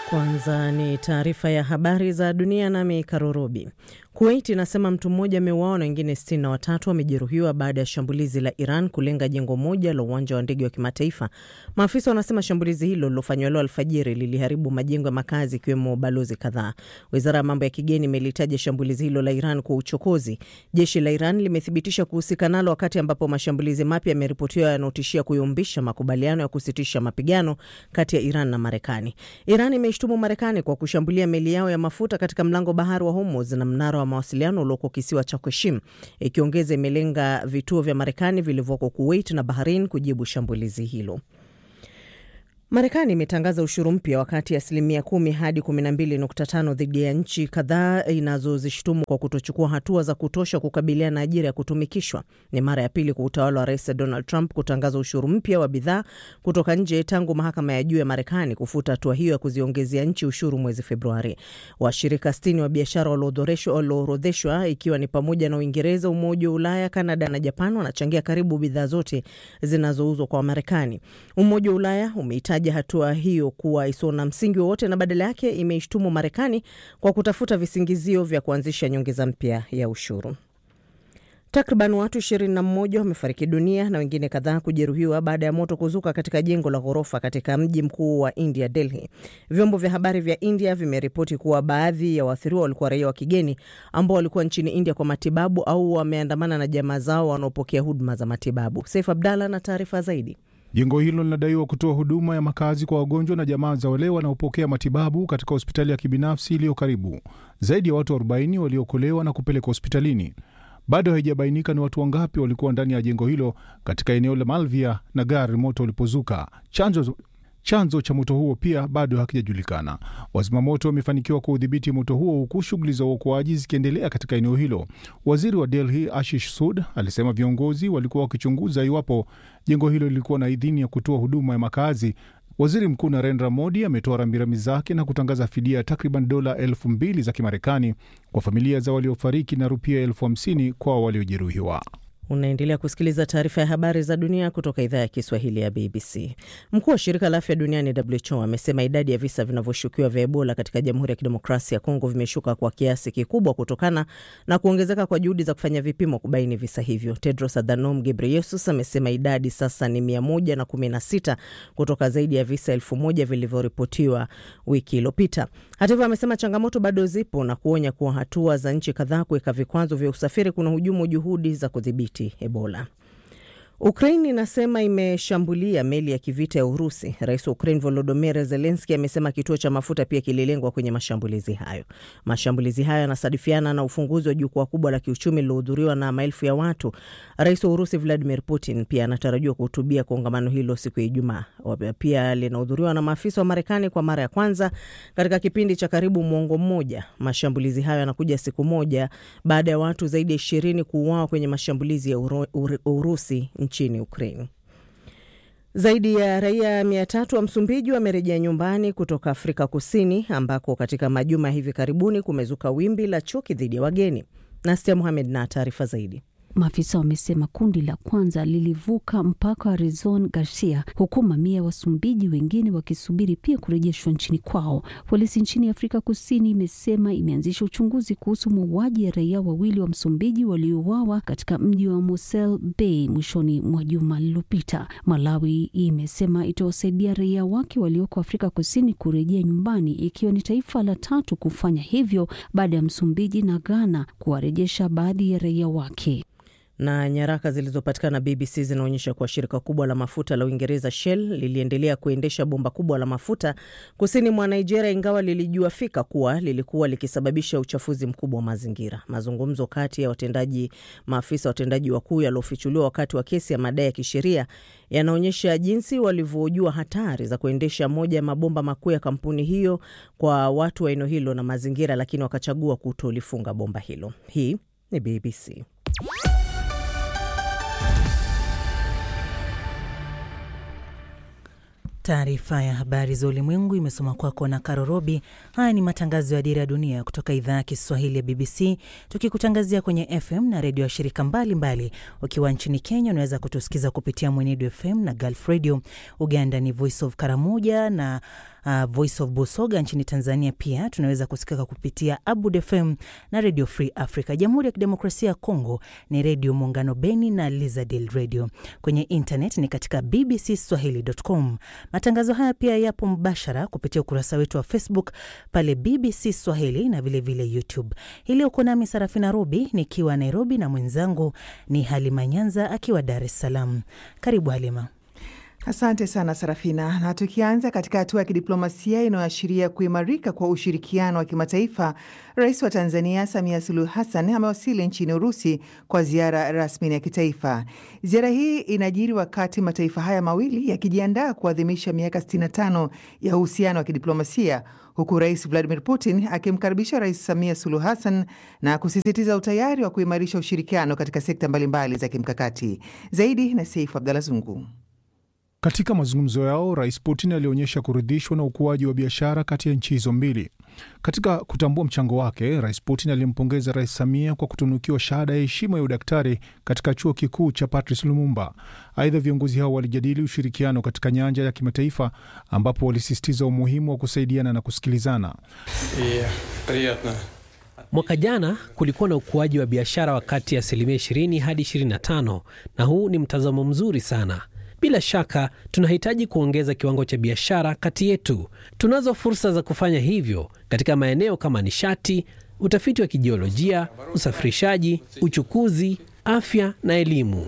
Kwanza ni taarifa ya habari za dunia nami Karorobi. Kuwait inasema mtu mmoja ameuawa na wengine 63 wamejeruhiwa baada ya shambulizi la Iran kulenga jengo moja la uwanja wa ndege wa kimataifa. Maafisa wanasema shambulizi hilo lilofanywa leo alfajiri liliharibu majengo ya makazi ikiwemo balozi kadhaa. Wizara ya mambo ya kigeni imelitaja shambulizi hilo la Iran kwa uchokozi. Jeshi la Iran limethibitisha kuhusika nalo wakati ambapo mashambulizi mapya yameripotiwa yanotishia kuyumbisha makubaliano ya kusitisha mapigano kati ya Iran na Marekani. Iran imeshtumu Marekani kwa kushambulia meli yao ya mafuta katika mlango bahari wa Hormuz na mnara wa mawasiliano ulioko kisiwa cha Qashim, ikiongeza imelenga vituo vya Marekani vilivyoko Kuwait na Bahrain kujibu shambulizi hilo. Marekani imetangaza ushuru mpya wakati asilimia 10 hadi 12.5 dhidi ya nchi kadhaa inazozishtumu kwa kutochukua hatua za kutosha kukabiliana na ajira ya kutumikishwa. Ni mara ya pili kwa utawala wa Rais Donald Trump kutangaza ushuru mpya wa bidhaa kutoka nje tangu mahakama ya juu ya Marekani kufuta hatua hiyo ya kuziongezea nchi ushuru mwezi Februari. Washirika 60 wa biashara walioorodheshwa ikiwa ni pamoja na Uingereza, Umoja wa Ulaya, Kanada na Japan wanachangia karibu bidhaa zote zinazouzwa kwa Marekani. Umoja wa Ulaya umeitaja hatua hiyo kuwa isiyo na msingi wowote na badala yake imeishtumu Marekani kwa kutafuta visingizio vya kuanzisha nyongeza mpya ya ushuru. Takriban watu 21 wamefariki dunia na wengine kadhaa kujeruhiwa baada ya moto kuzuka katika jengo la ghorofa katika mji mkuu wa India, Delhi. Vyombo vya habari vya India vimeripoti kuwa baadhi ya waathiriwa walikuwa raia wa kigeni ambao walikuwa nchini India kwa matibabu au wameandamana na jamaa zao wanaopokea huduma za matibabu. Saif Abdalla na taarifa zaidi. Jengo hilo linadaiwa kutoa huduma ya makazi kwa wagonjwa na jamaa za wale wanaopokea matibabu katika hospitali ya kibinafsi iliyo karibu. Zaidi ya watu 40 waliokolewa na kupelekwa hospitalini. Bado haijabainika ni watu wangapi walikuwa ndani ya jengo hilo katika eneo la Malviya na gari moto ulipozuka. Chanzo cha moto huo pia bado hakijajulikana. Wazimamoto wamefanikiwa kuudhibiti moto huo huku shughuli za uokoaji zikiendelea katika eneo hilo. Waziri wa Delhi Ashish Sood alisema viongozi walikuwa wakichunguza iwapo jengo hilo lilikuwa na idhini ya kutoa huduma ya makazi. Waziri Mkuu Narendra Modi ametoa rambirambi zake na kutangaza fidia takriban dola 2,000 za Kimarekani kwa familia za waliofariki na rupia 50,000 kwa waliojeruhiwa. Unaendelea kusikiliza taarifa ya habari za dunia kutoka idhaa ya Kiswahili ya BBC. Mkuu wa shirika la afya duniani WHO amesema idadi ya visa vinavyoshukiwa vya Ebola katika Jamhuri ya Kidemokrasia ya Kongo vimeshuka kwa kiasi kikubwa kutokana na kuongezeka kwa juhudi za kufanya vipimo kubaini visa hivyo. Tedros Adhanom Ghebreyesus amesema idadi sasa ni 116 kutoka zaidi ya visa 1,000 vilivyoripotiwa wiki iliyopita. Hata hivyo amesema changamoto bado zipo na kuonya kuwa hatua za nchi kadhaa kuweka vikwazo vya usafiri kuna hujumu juhudi za kudhibiti Ebola. Ukraine inasema imeshambulia meli ya kivita ya Urusi. Rais wa Ukraine Volodymyr Zelensky amesema kituo cha mafuta pia kililengwa kwenye mashambulizi hayo. Mashambulizi hayo yanasadifiana na ufunguzi wa jukwaa kubwa la kiuchumi lilohudhuriwa na maelfu ya watu. Rais wa Urusi Vladimir Putin pia anatarajiwa kuhutubia kongamano hilo siku ya Ijumaa. Pia linahudhuriwa na maafisa wa Marekani kwa mara ya kwanza katika kipindi cha karibu muongo mmoja. Mashambulizi hayo yanakuja siku moja baada ya watu zaidi ya 20 kuuawa kwenye mashambulizi ya Urusi nchini Ukraine. Zaidi ya raia 300 wa Msumbiji wamerejea nyumbani kutoka Afrika Kusini ambako katika majuma hivi karibuni kumezuka wimbi la chuki dhidi ya wageni. Nastia Mohamed na taarifa zaidi. Maafisa wamesema kundi la kwanza lilivuka mpaka wa Rizon Garcia, huku mamia wa Msumbiji wengine wakisubiri pia kurejeshwa nchini kwao. Polisi nchini Afrika Kusini imesema imeanzisha uchunguzi kuhusu mauaji ya raia wawili wa Msumbiji waliouawa katika mji wa Mosel Bay mwishoni mwa juma lililopita. Malawi imesema itawasaidia raia wake walioko Afrika Kusini kurejea nyumbani, ikiwa ni taifa la 3 kufanya hivyo baada ya Msumbiji na Ghana kuwarejesha baadhi ya raia wake. Na nyaraka zilizopatikana BBC zinaonyesha kuwa shirika kubwa la mafuta la Uingereza Shell liliendelea kuendesha bomba kubwa la mafuta kusini mwa Nigeria ingawa lilijua fika kuwa lilikuwa likisababisha uchafuzi mkubwa wa mazingira. Mazungumzo kati ya maafisa watendaji wakuu yaliofichuliwa wakati wa kesi ya madai ya kisheria yanaonyesha jinsi walivyojua hatari za kuendesha moja ya mabomba makuu ya kampuni hiyo kwa watu wa eneo hilo na mazingira, lakini wakachagua kutolifunga bomba hilo. Hii ni BBC. Taarifa ya habari za ulimwengu imesoma kwako na Karorobi. Haya ni matangazo ya Dira ya Dunia kutoka idhaa ya Kiswahili ya BBC, tukikutangazia kwenye FM na redio ya shirika mbalimbali. Ukiwa nchini Kenya unaweza kutusikiza kupitia Mwenedu FM na Gulf Radio. Uganda ni Voice of Karamoja na Voice of Busoga nchini Tanzania. Pia tunaweza kusikika kupitia Abud FM na Radio Free Africa. Jamhuri ya Kidemokrasia ya Kongo ni Radio Muungano Beni na Lizadel Radio. Kwenye internet ni katika bbcswahili.com. Matangazo haya pia yapo mbashara kupitia ukurasa wetu wa Facebook pale BBC Swahili na vile vile YouTube. Hili uko nami Sarafina Robi nikiwa Nairobi na mwenzangu ni Halima Nyanza akiwa Dar es Salaam. Karibu Halima. Asante sana Sarafina. Na tukianza katika hatua ya kidiplomasia inayoashiria kuimarika kwa ushirikiano wa kimataifa, Rais wa Tanzania Samia Suluhu Hassan amewasili nchini Urusi kwa ziara rasmi ya kitaifa. Ziara hii inajiri wakati mataifa haya mawili yakijiandaa kuadhimisha miaka 65 ya uhusiano wa kidiplomasia, huku Rais Vladimir Putin akimkaribisha Rais Samia Suluhu Hassan na kusisitiza utayari wa kuimarisha ushirikiano katika sekta mbalimbali za kimkakati. Zaidi na Saifu Abdalla Zungu. Katika mazungumzo yao, Rais Putin alionyesha kuridhishwa na ukuaji wa biashara kati ya nchi hizo mbili. Katika kutambua mchango wake, Rais Putin alimpongeza Rais Samia kwa kutunukiwa shahada ya heshima ya udaktari katika chuo kikuu cha Patrice Lumumba. Aidha, viongozi hao walijadili ushirikiano katika nyanja ya kimataifa, ambapo walisisitiza umuhimu wa kusaidiana na kusikilizana. Mwaka jana kulikuwa na ukuaji wa biashara wa kati ya 20% hadi 25%, na huu ni mtazamo mzuri sana. Bila shaka tunahitaji kuongeza kiwango cha biashara kati yetu. Tunazo fursa za kufanya hivyo katika maeneo kama nishati, utafiti wa kijiolojia, usafirishaji, uchukuzi, afya na elimu.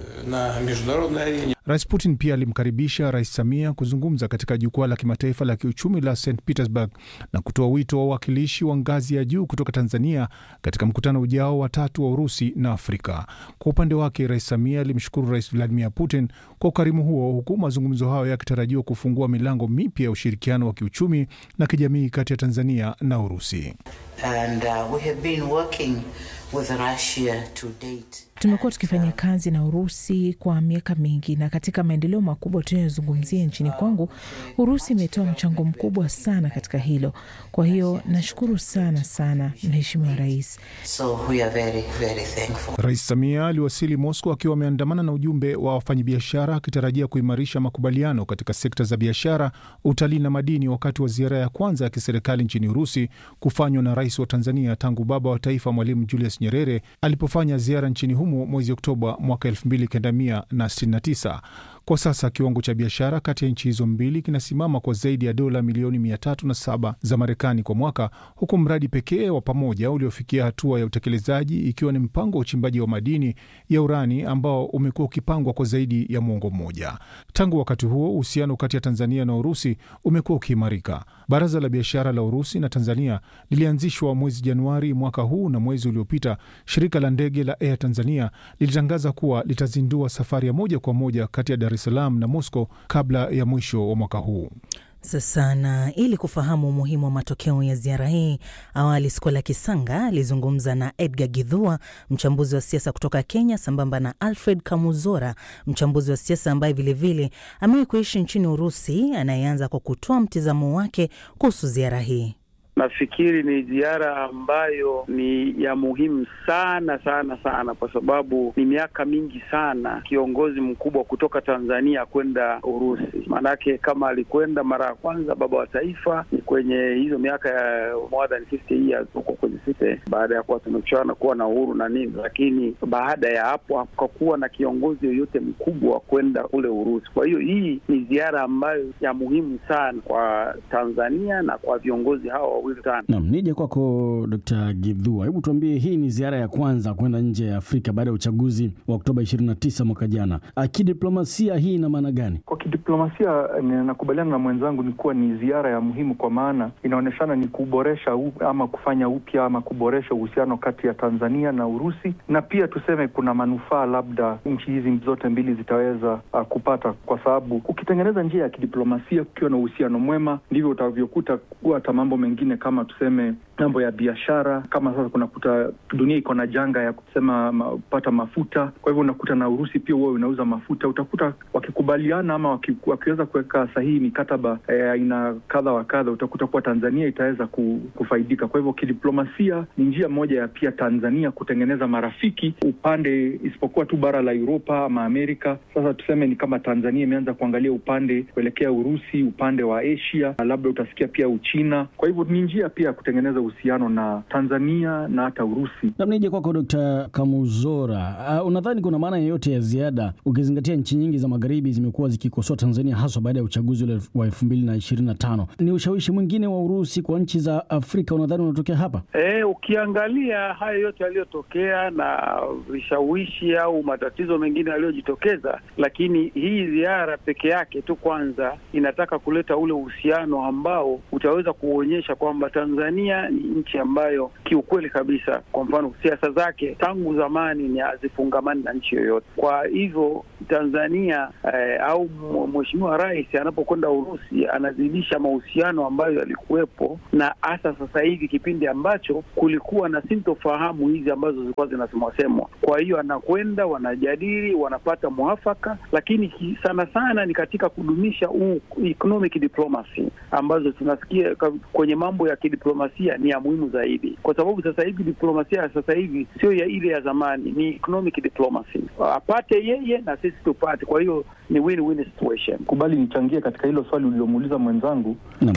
Rais Putin pia alimkaribisha Rais Samia kuzungumza katika jukwaa la kimataifa la kiuchumi la St. Petersburg na kutoa wito wa wawakilishi wa ngazi ya juu kutoka Tanzania katika mkutano ujao wa 3 wa Urusi na Afrika. Kwa upande wake, Rais Samia alimshukuru Rais Vladimir Putin kwa ukarimu huo, huku mazungumzo hayo yakitarajiwa kufungua milango mipya ya ushirikiano wa kiuchumi na kijamii kati ya Tanzania na Urusi. And we have been working with Russia to date. Tumekuwa tukifanya kazi na Urusi kwa miaka mingi, na katika maendeleo makubwa tunayozungumzia nchini kwangu, Urusi imetoa mchango mkubwa sana katika hilo. Kwa hiyo nashukuru sana Mheshimiwa Rais. So we are very, very thankful. Rais Samia aliwasili Moscow akiwa ameandamana na ujumbe wa wafanyabiashara, akitarajia kuimarisha makubaliano katika sekta za biashara, utalii na madini, wakati wa ziara ya kwanza ya kiserikali nchini Urusi kufanywa na Rais wa Tanzania tangu baba wa taifa Mwalimu Julius Nyerere alipofanya ziara nchini humo mwezi Oktoba mwaka 1969. Kwa sasa kiwango cha biashara kati ya nchi hizo mbili kinasimama kwa zaidi ya dola milioni 307 za Marekani kwa mwaka, huku mradi pekee wa pamoja uliofikia hatua ya utekelezaji ikiwa ni mpango wa uchimbaji wa madini ya urani ambao umekuwa ukipangwa kwa zaidi ya mwongo mmoja. Tangu wakati huo, uhusiano kati ya Tanzania na Urusi umekuwa ukiimarika. Baraza la biashara la Urusi na Tanzania lilianzishwa mwezi Januari mwaka huu, na mwezi uliopita shirika la ndege la Air Tanzania lilitangaza kuwa litazindua safari ya moja kwa moja kati ya Dar es Salaam na Moscow kabla ya mwisho wa mwaka huu. Sasa na ili kufahamu umuhimu wa matokeo ya ziara hii, awali Skola Kisanga alizungumza na Edgar Githua, mchambuzi wa siasa kutoka Kenya, sambamba na Alfred Kamuzora, mchambuzi wa siasa ambaye vile vile amewahi kuishi nchini Urusi, anayeanza kwa kutoa mtizamo wake kuhusu ziara hii. Nafikiri ni ziara ambayo ni ya muhimu sana kwa sababu ni miaka mingi sana kiongozi mkubwa kutoka Tanzania kwenda Urusi. Manake kama alikwenda mara ya kwanza baba wa taifa ni kwenye hizo miaka ya more than 50 years huko kwenye site, baada ya kuwa tumechoana kuwa na uhuru na nini, lakini baada ya hapo hakuwa na kiongozi yoyote mkubwa kwenda kule Urusi. Kwa hiyo hii ni ziara ambayo ya muhimu sana kwa Tanzania na kwa viongozi hao. Naam, nije kwako Dr. Githua. Hebu tuambie, hii ni ziara ya kwanza kwenda nje ya Afrika baada ya uchaguzi wa Oktoba 29 mwaka jana. Kidiplomasia hii ina maana gani? Kwa kidiplomasia ninakubaliana na mwenzangu ni kuwa ni ziara ya muhimu, kwa maana inaoneshana ni kuboresha ama kufanya upya ama kuboresha uhusiano kati ya Tanzania na Urusi, na pia tuseme kuna manufaa labda nchi hizi zote mbili zitaweza kupata, kwa sababu ukitengeneza njia ya kidiplomasia ukiwa na uhusiano mwema, ndivyo utavyokuta hata mambo mengine mengine kama tuseme mambo ya biashara. Kama sasa kunakuta dunia iko na janga ya kusema kupata mafuta, kwa hivyo unakuta na Urusi pia wao unauza mafuta. Utakuta wakikubaliana ama wakiweza kuweka sahihi mikataba aina kadha wa kadha, utakuta kuwa Tanzania itaweza kufaidika. Kwa hivyo kidiplomasia ni njia moja ya pia Tanzania kutengeneza marafiki upande, isipokuwa tu bara la Europa ama Amerika. Sasa tuseme ni kama Tanzania imeanza kuangalia upande kuelekea Urusi, upande wa Asia, labda utasikia pia Uchina. Kwa hivyo ni njia pia kutengeneza uhusiano na Tanzania na hata Urusi. Na mnije kwako Dr. Kamuzora, unadhani kuna maana yoyote ya ziada ukizingatia nchi nyingi za magharibi zimekuwa zikikosoa Tanzania hasa baada ya uchaguzi ule wa 2025? Ni ushawishi mwingine wa Urusi kwa nchi za Afrika unadhani unatokea hapa? Ukiangalia haya yote yaliyotokea na vishawishi au matatizo mengine yaliyojitokeza, lakini hii ziara peke yake tu kwanza inataka kuleta ule uhusiano ambao utaweza kuonyesha kwamba Tanzania ni nchi ambayo kiukweli kabisa, kwa mfano siasa zake tangu zamani ni hazifungamani na nchi yoyote. Kwa hivyo Tanzania au Mheshimiwa Rais anapokwenda Urusi anazidisha mahusiano ambayo yalikuwepo, na hasa sasa hivi kipindi ambacho kulikuwa na sintofahamu hizi ambazo zilikuwa zinasemwa. Kwa hiyo anakwenda, wanajadili, wanapata muafaka, lakini sana sana ni katika kudumisha economic diplomacy ambazo tunasikia kwenye mambo ya kidiplomasia ni ya muhimu zaidi, kwa sababu sasa hivi diplomasia sasa hivi sio ya ile ya zamani, ni economic diplomacy. Apate yeye na sisi tupate, kwa hiyo ni win-win situation. Kubali nichangie katika hilo swali ulilomuuliza mwenzangu.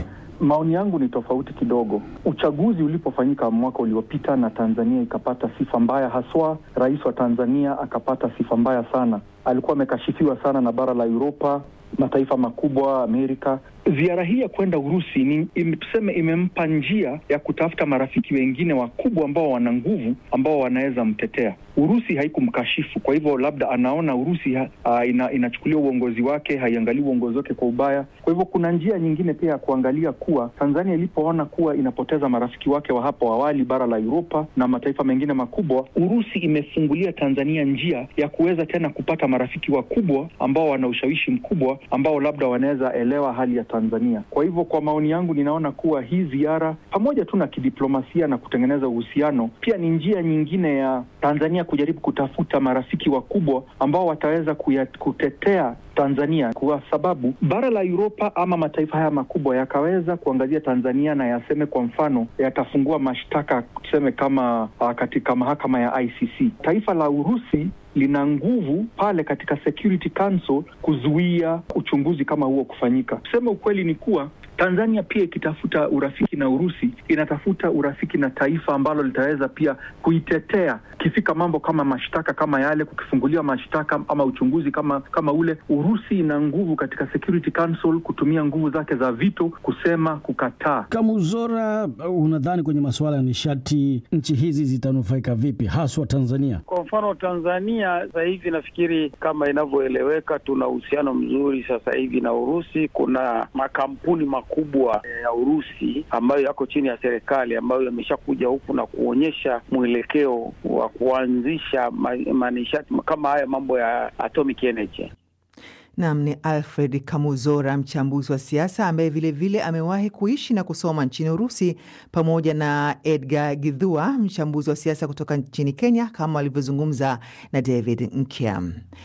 Maoni yangu ni tofauti kidogo. Uchaguzi ulipofanyika mwaka uliopita na Tanzania ikapata sifa mbaya, haswa rais wa Tanzania akapata sifa mbaya sana. Alikuwa amekashifiwa sana na bara la Europa, mataifa makubwa, Amerika. Ziara hii ya kwenda Urusi tuseme imempa njia ya kutafuta marafiki wengine wakubwa ambao wana nguvu, ambao wanaweza mtetea. Urusi haikumkashifu, kwa hivyo labda anaona Urusi inachukulia uongozi wake, haiangalii uongozi wake kwa ubaya. Kwa hivyo kuna njia nyingine pia ya kuangalia kuwa Tanzania ilipoona kuwa inapoteza marafiki wake wa hapo awali, bara la Europa na mataifa mengine makubwa, Urusi imefungulia Tanzania njia ya kuweza tena kupata marafiki wakubwa ambao wana ushawishi mkubwa, ambao labda wanaweza elewa hali ya Tanzania. Kwa hivyo kwa maoni yangu ninaona kuwa hii ziara pamoja tu na kidiplomasia na kutengeneza uhusiano, pia ni njia nyingine ya Tanzania kujaribu kutafuta marafiki wakubwa ambao wataweza kutetea Tanzania, kwa sababu bara la Europa ama mataifa haya makubwa yakaweza kuangazia Tanzania na yaseme kwa mfano yatafungua mashtaka tuseme kama katika mahakama ya ICC. Taifa la Urusi lina nguvu pale katika Security Council kuzuia uchunguzi kama huo kufanyika. Tuseme ukweli ni kuwa Tanzania pia ikitafuta urafiki na Urusi, inatafuta urafiki na taifa ambalo litaweza pia kuitetea kifika mambo kama mashtaka kama yale, kukifungulia mashtaka ama uchunguzi kama ule. Urusi ina nguvu katika Security Council kutumia nguvu zake za veto kusema kukataa. Kamuzora, unadhani kwenye masuala ya nishati nchi hizi zitanufaika vipi, haswa Tanzania? Kwa mfano Tanzania sasa hivi nafikiri kama inavyoeleweka tuna uhusiano mzuri sasa hivi na Urusi. Kuna makampuni makubwa ya Urusi ambayo yako chini ya serikali ambayo yameshakuja huku na kuonyesha mwelekeo wa kuanzisha manishati kama haya mambo ya atomic energy. Naam, ni Alfred Kamuzora, mchambuzi wa siasa ambaye vile amewahi kuishi na kusoma nchini Urusi, pamoja na Edgar Githua, mchambuzi wa siasa kutoka nchini Kenya, kama walivyozungumza na David Nkya.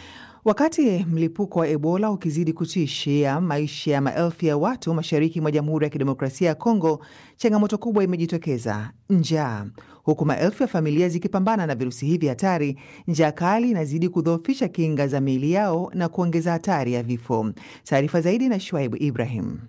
Wakati mlipuko wa Ebola ukizidi kutishia maisha ya maelfu ya watu mashariki mwa Jamhuri ya Kidemokrasia ya Kongo, changamoto kubwa imejitokeza: njaa. Huku maelfu ya familia zikipambana na virusi hivi hatari, njaa kali inazidi kudhoofisha kinga za miili yao na kuongeza hatari ya vifo. Taarifa zaidi na Shuaibu Ibrahim.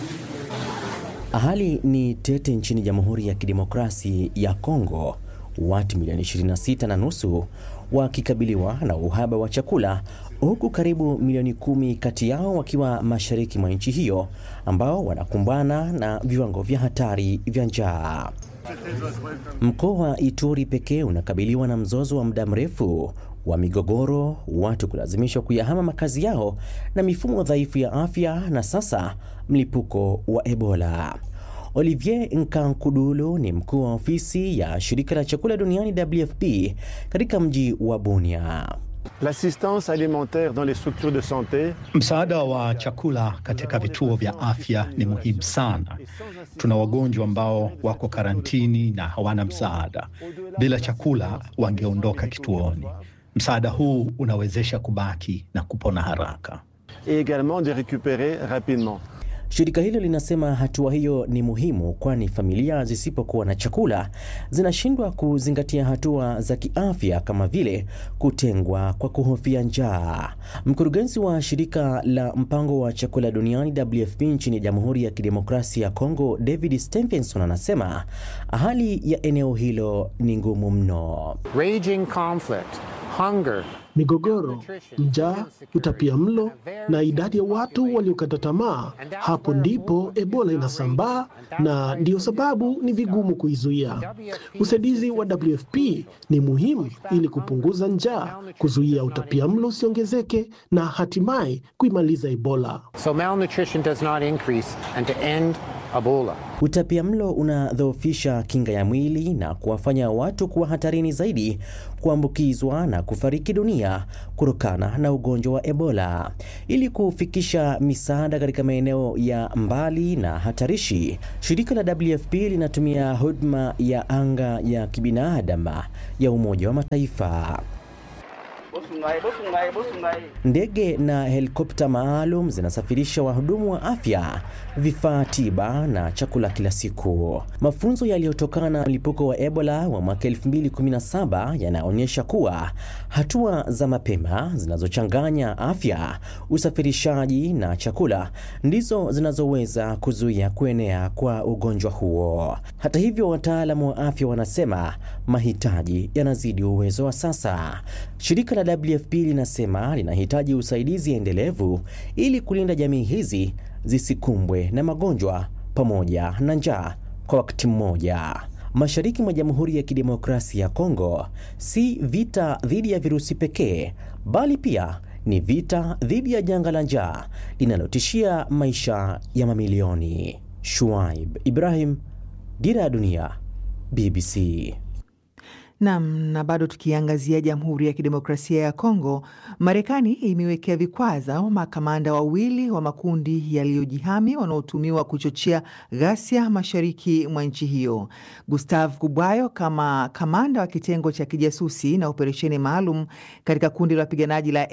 Hali ni tete nchini Jamhuri ya Kidemokrasia ya Kongo, watu milioni 26 na nusu wakikabiliwa na uhaba wa chakula, huku karibu milioni 10 kati yao wakiwa mashariki mwa nchi hiyo ambao wanakumbana na viwango vya hatari vya njaa. Mkoa wa Ituri pekee unakabiliwa na mzozo wa muda mrefu wa migogoro, watu kulazimishwa kuyahama makazi yao na mifumo dhaifu ya afya, na sasa mlipuko wa Ebola. Olivier Nkankudulu ni mkuu wa ofisi ya shirika la chakula duniani WFP katika mji wa Bunia. L'assistance alimentaire dans les structures de santé. Msaada wa chakula katika vituo vya afya ni muhimu sana. Tuna wagonjwa ambao wako karantini na hawana msaada. Bila chakula wangeondoka kituoni. Msaada huu unawezesha kubaki na kupona haraka. Et également de récupérer rapidement. Shirika hilo linasema hatua hiyo ni muhimu kwani familia zisipokuwa na chakula zinashindwa kuzingatia hatua za kiafya kama vile kutengwa kwa kuhofia njaa. Mkurugenzi wa shirika la mpango wa chakula duniani WFP nchini Jamhuri ya Kidemokrasia ya Kongo, David Stephenson, anasema hali ya eneo hilo ni ngumu mno. Raging conflict, hunger, migogoro, njaa, utapiamlo na idadi ya watu waliokata tamaa. Hapo ndipo Ebola inasambaa na ndiyo sababu ni vigumu kuizuia. Usaidizi wa WFP ni muhimu ili kupunguza njaa, kuzuia utapiamlo usiongezeke na hatimaye kuimaliza Ebola. So malnutrition does not increase and to end Ebola. Utapiamlo unadhoofisha kinga ya mwili na kuwafanya watu kuwa hatarini zaidi kuambukizwa na kufariki dunia kutokana na ugonjwa wa Ebola. Ili kufikisha misaada katika maeneo ya mbali na hatarishi, shirika la WFP linatumia huduma ya anga ya kibinadamu ya Umoja wa Mataifa. Ndege na helikopta maalum zinasafirisha wahudumu wa afya, vifaa tiba na chakula kila siku. Mafunzo yaliyotokana na mlipuko wa Ebola wa mwaka 2017 yanaonyesha kuwa hatua za mapema zinazochanganya afya, usafirishaji na chakula ndizo zinazoweza kuzuia kuenea kwa ugonjwa huo. Hata hivyo, wataalamu wa afya wanasema mahitaji yanazidi uwezo wa sasa. Shirika la WFP linasema linahitaji usaidizi endelevu ili kulinda jamii hizi zisikumbwe na magonjwa pamoja na njaa kwa wakati mmoja. Mashariki mwa Jamhuri ya Kidemokrasia ya Kongo si vita dhidi ya virusi pekee, bali pia ni vita dhidi ya janga la njaa linalotishia maisha ya mamilioni. Shuaib Ibrahim, Dira ya Dunia, BBC. Na bado tukiangazia Jamhuri ya Kidemokrasia ya Kongo, Marekani imewekea vikwazo makamanda wawili wa makundi yaliyojihami wanaotumiwa kuchochea ghasia mashariki mwa nchi hiyo. Gustave Kubwayo kama kamanda wa kitengo cha kijasusi na operesheni maalum katika kundi la wapiganaji la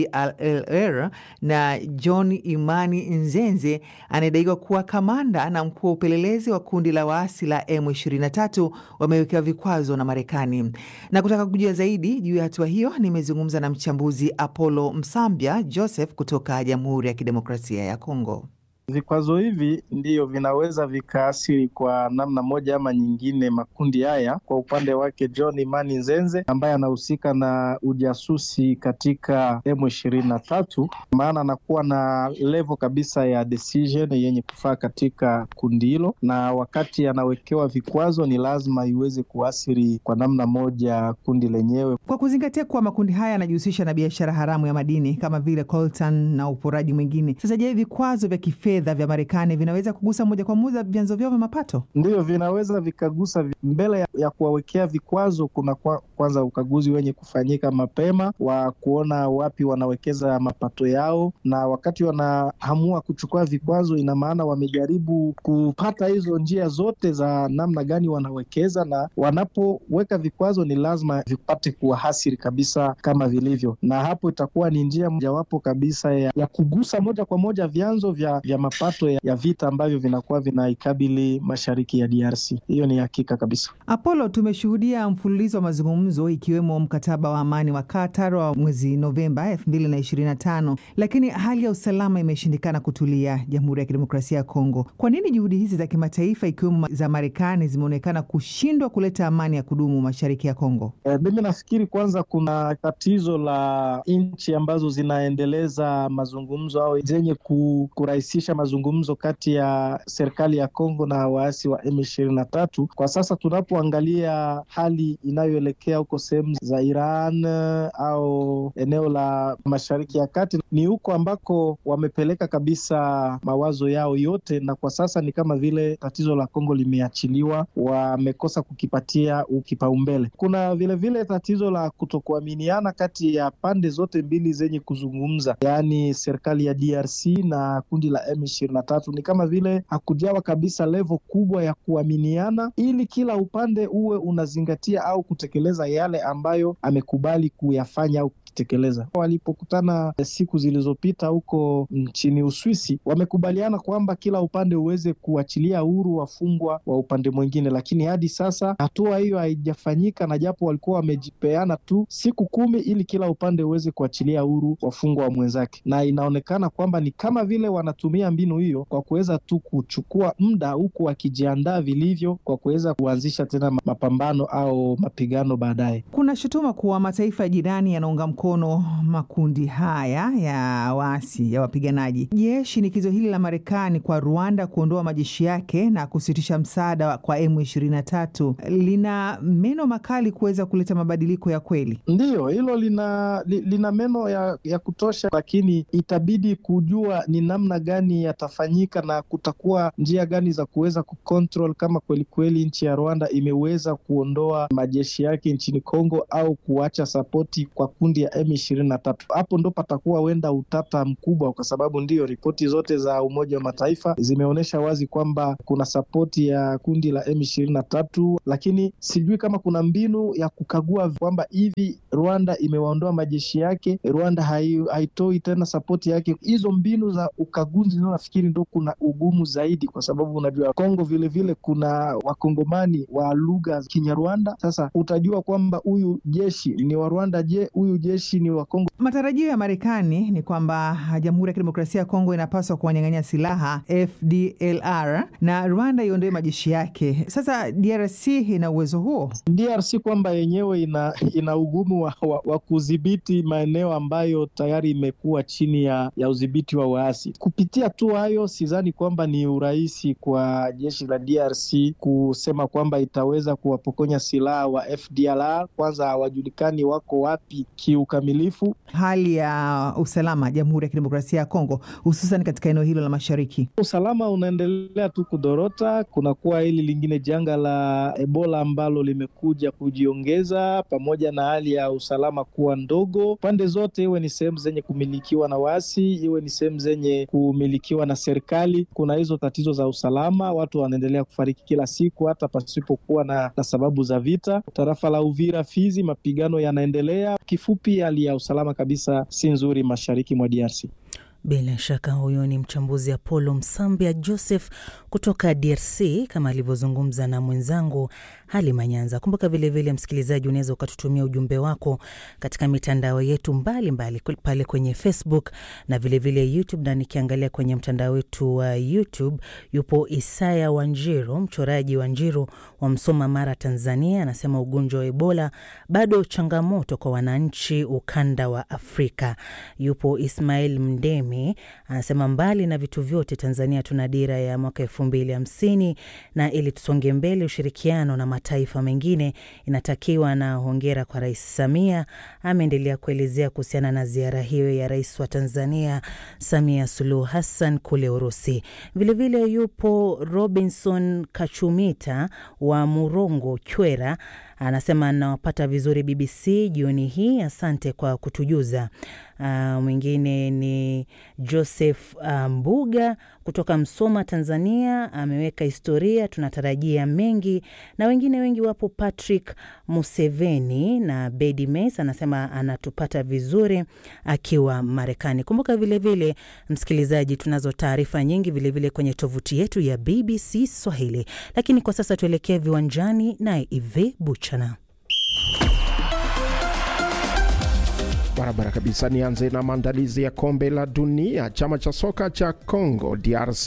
FDLR na John Imani Nzenze anadaiwa kuwa kamanda na mkuu wa upelelezi wa kundi la waasi la M23 wamewekewa vikwazo na Marekani. Na kutaka kujua zaidi juu ya hatua hiyo, nimezungumza na mchambuzi Apollo Msambya Joseph kutoka Jamhuri ya Kidemokrasia ya Kongo. Vikwazo hivi ndiyo vinaweza vikaathiri kwa namna moja ama nyingine makundi haya. Kwa upande wake John Imani Nzenze ambaye anahusika na ujasusi katika M23, maana anakuwa na level kabisa ya decision yenye kufaa katika kundi hilo, na wakati anawekewa vikwazo ni lazima iweze kuathiri kwa namna moja kundi lenyewe. Kwa kuzingatia kuwa makundi haya yanajihusisha na biashara haramu ya madini kama vile coltan na uporaji mwingine, sasa je, vikwazo vya kifedha vya Marekani vinaweza kugusa moja kwa moja vyanzo vyao vya mapato? Ndiyo, vinaweza vikagusa. Mbele ya kuwawekea vikwazo kuna kwanza ukaguzi wenye kufanyika mapema wa kuona wapi wanawekeza mapato yao, na wakati wanahamua kuchukua vikwazo, ina maana wamejaribu kupata hizo njia zote za namna gani wanawekeza, na wanapoweka vikwazo ni lazima vipate kuwahasiri kabisa kama vilivyo, na hapo itakuwa ni njia mojawapo kabisa ya kugusa moja kwa moja vyanzo vya mapato ya vita ambavyo vinakuwa vinaikabili mashariki ya DRC. Hiyo ni hakika kabisa. Apollo, tumeshuhudia mfululizo wa mazungumzo ikiwemo mkataba wa amani wa Qatar wa mwezi Novemba 2025, lakini hali ya usalama imeshindikana kutulia Jamhuri ya Kidemokrasia ya Kongo. Kwa nini juhudi hizi za kimataifa ikiwemo za Marekani zimeonekana kushindwa kuleta amani ya kudumu mashariki ya Kongo? Mimi nafikiri kwanza kuna tatizo la nchi ambazo zinaendeleza mazungumzo au zenye kurahisisha kuanzisha mazungumzo kati ya serikali ya Kongo na waasi wa M23. Kwa sasa tunapoangalia hali inayoelekea huko sehemu za Iran au eneo la Mashariki ya Kati, ni huko ambako wamepeleka kabisa mawazo yao yote, na kwa sasa ni kama vile tatizo la Kongo limeachiliwa, wamekosa kukipatia kipaumbele. Kuna vile tatizo la kutokuaminiana kati ya pande zote mbili zenye kuzungumza, yaani serikali ya DRC na kundi la M23. Ni kama vile hakujawa kabisa level kubwa ya kuaminiana ili kila upande uwe unazingatia au kutekeleza yale ambayo amekubali kuyafanya au tekeleza. Walipokutana siku zilizopita huko nchini Uswisi, wamekubaliana kwamba kila upande uweze kuachilia huru wafungwa wa upande mwingine, lakini hadi sasa hatua hiyo haijafanyika, na japo walikuwa wamejipeana tu siku 10 ili kila upande uweze kuachilia huru wafungwa wa mwenzake, na inaonekana kwamba ni kama vile wanatumia mbinu hiyo kwa kuweza tu kuchukua muda, huku wakijiandaa vilivyo kwa kuweza kuanzisha tena mapambano au mapigano baadaye. Kuna shutuma kuwa mataifa jirani yanaunga mkono makundi haya ya waasi ya wapiganaji. Je, shinikizo hili la Marekani kwa Rwanda kuondoa majeshi yake na kusitisha msaada kwa M23 lina meno makali kuweza kuleta mabadiliko ya kweli? Ndiyo, hilo lina meno ya kutosha, lakini itabidi kujua ni namna gani yatafanyika na kutakuwa njia gani za kuweza kucontrol kama kweli kweli nchi ya Rwanda imeweza kuondoa majeshi yake nchini Kongo au kuacha sapoti kwa kundi ya M23. Hapo ndo patakuwa wenda utata mkubwa, kwa sababu ndiyo ripoti zote za Umoja wa Mataifa zimeonyesha wazi kwamba kuna sapoti ya kundi la M23, lakini sijui kama kuna mbinu ya kukagua kwamba hivi Rwanda imewaondoa majeshi yake, Rwanda haitoi tena sapoti yake. Hizo mbinu za ukaguzi ndio nafikiri ndo kuna ugumu zaidi, kwa sababu unajua Kongo vile kuna wakongomani wa lugha Kinyarwanda. Sasa utajua kwamba huyu jeshi ni wa Rwanda, je huyu jeshi ni wa Kongo? Matarajio ya Marekani ni kwamba Jamhuri ya Kidemokrasia ya Kongo inapaswa kuwanyang'anya silaha FDLR na Rwanda iondoe majeshi yake. Sasa DRC ina uwezo huo? DRC kwamba yenyewe ina ugumu wa kudhibiti maeneo ambayo tayari imekuwa chini ya udhibiti wa waasi. Kupitia tu hayo, sidhani kwamba ni urahisi kwa jeshi la DRC kusema kwamba itaweza kuwapokonya silaha wa FDLR. Kwanza hawajulikani wako wapi kiukamilifu. Hali ya usalama Jamhuri ya Kidemokrasia ya Kongo, hususan katika eneo hilo la mashariki, usalama unaendelea tu kudorota. Kunakuwa hili lingine janga la Ebola ambalo limekuja kujiongeza, pamoja na hali ya usalama kuwa ndogo pande zote, iwe ni sehemu zenye kumilikiwa na waasi, iwe ni sehemu zenye kumilikiwa na serikali. Kuna hizo tatizo za usalama, watu wanaendelea kufariki kila siku hata pasipokuwa na sababu za vita. Tarafa la Uvira, Fizi, mapigano yanaendelea. Kifupi, hali ya usalama kabisa si nzuri mashariki mwa DRC. Bila shaka huyo ni mchambuzi Apollo Msambia Joseph kutoka DRC, kama alivyozungumza na mwenzangu Halima Nyanza. Kumbuka vile msikilizaji, unaweza ukatutumia ujumbe wako katika mitandao yetu mbalimbali pale kwenye Facebook na vile YouTube, na nikiangalia kwenye mtandao wetu wa YouTube yupo Isaya Wanjiru, mchoraji Wanjiru wa Msoma, Mara, Tanzania. Anasema ugonjwa wa Ebola bado changamoto kwa wananchi ukanda wa Afrika. Yupo Ismail Mdemi anasema mbali na vitu vyote, Tanzania tuna dira ya mwaka 2050 na ili tusonge mbele ushirikiano na mataifa mengine inatakiwa, na hongera kwa Rais Samia. Ameendelea kuelezea kuhusiana na ziara hiyo ya Rais wa Tanzania Samia Suluhu Hassan kule Urusi. Vile yupo Robinson Kachumita wa Murongo Chwera, anasema nawapata vizuri BBC jioni hii, asante kwa kutujuza. Mwingine ni Joseph Mbuga kutoka Msoma, Tanzania, ameweka historia, tunatarajia mengi, na wengine wengi wapo. Patrick Museveni na Bedi Mes anasema anatupata vizuri akiwa Marekani. Kumbuka vile msikilizaji, tunazo taarifa nyingi vile kwenye tovuti yetu ya BBC Swahili, lakini kwa sasa tuelekee viwanjani na Ive Buchana. Barabara kabisa. Nianze na maandalizi ya kombe la dunia. Chama cha soka cha Congo DRC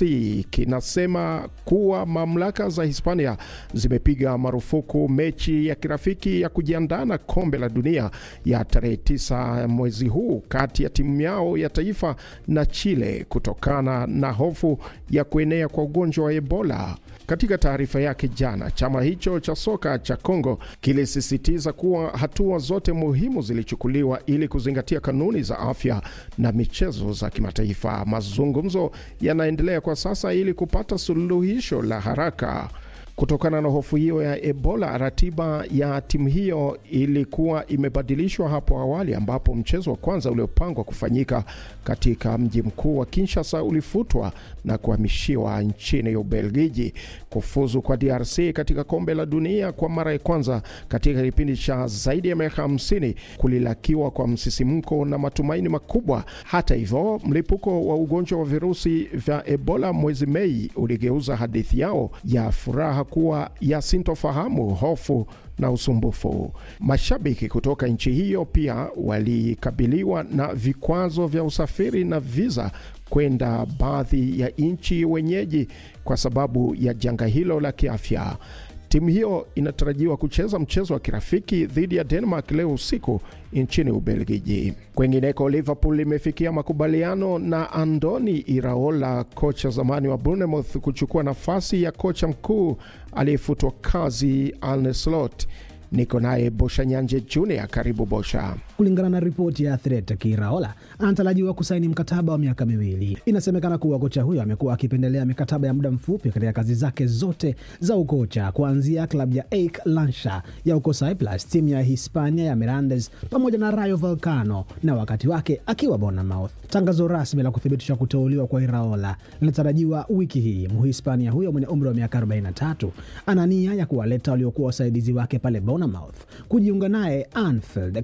kinasema kuwa mamlaka za Hispania zimepiga marufuku mechi ya kirafiki ya kujiandaa na kombe la dunia ya tarehe 9 mwezi huu kati ya timu yao ya taifa na Chile kutokana na hofu ya kuenea kwa ugonjwa wa Ebola. Katika taarifa yake jana, chama hicho cha soka cha Kongo kilisisitiza kuwa hatua zote muhimu zilichukuliwa ili kuzingatia kanuni za afya na michezo za kimataifa. Mazungumzo yanaendelea kwa sasa ili kupata suluhisho la haraka. Kutokana na hofu hiyo ya Ebola, ratiba ya timu hiyo ilikuwa imebadilishwa hapo awali, ambapo mchezo wa kwanza uliopangwa kufanyika katika mji mkuu wa Kinshasa ulifutwa na kuhamishiwa nchini Ubelgiji. Kufuzu kwa DRC katika kombe la dunia kwa mara ya kwanza katika kipindi cha zaidi ya miaka 50 kulilakiwa kwa msisimko na matumaini makubwa. Hata hivyo, mlipuko wa ugonjwa wa virusi vya Ebola mwezi Mei uligeuza hadithi yao ya furaha kuwa ya sintofahamu, hofu na usumbufu. Mashabiki kutoka nchi hiyo pia walikabiliwa na vikwazo vya usafiri na visa kwenda baadhi ya nchi wenyeji kwa sababu ya janga hilo la kiafya. Timu hiyo inatarajiwa kucheza mchezo wa kirafiki dhidi ya Denmark leo usiku nchini Ubelgiji. Kwengineko, Liverpool imefikia makubaliano na Andoni Iraola, kocha zamani wa Bournemouth, kuchukua nafasi ya kocha mkuu aliyefutwa kazi Arne Slot. Niko naye Bosha Nyanje Junior. Karibu Bosha. Kulingana na ripoti ya Athletic, Iraola anatarajiwa kusaini mkataba wa miaka 2. Inasemekana kuwa kocha huyo amekuwa akipendelea mikataba ya muda mfupi katika kazi zake zote za ukocha, kuanzia klabu ya AEK Lancia ya uko Cyprus, timu ya Hispania ya Mirandes pamoja na Rayo Vallecano, na wakati wake akiwa Bournemouth. Tangazo rasmi la kuthibitisha kuteuliwa kwa Iraola linatarajiwa wiki hii. Mhispania huyo mwenye umri wa miaka 43 ana nia ya kuwaleta waliokuwa wasaidizi wake pale Bournemouth kujiunga naye Anfield